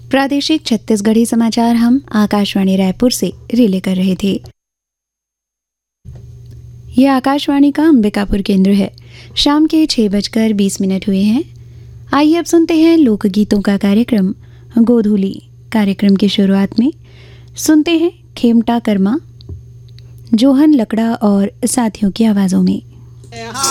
प्रादेशिक छत्तीसगढ़ी समाचार हम आकाशवाणी रायपुर से रिले कर रहे थे। यह आकाशवाणी का अंबिकापुर केंद्र है। शाम के 6:20 हुए हैं। आइए अब सुनते हैं लोकगीतों का कार्यक्रम गोधूली। कार्यक्रम की शुरुआत में सुनते हैं खेमटा कर्मा, जोहन लकड़ा और साथियों की आवाज़ों में।